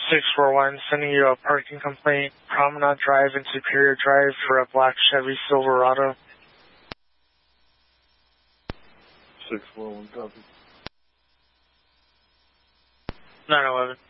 641, sending you a parking complaint, Promenade Drive and Superior Drive for a black Chevy Silverado. 641, copy. 911.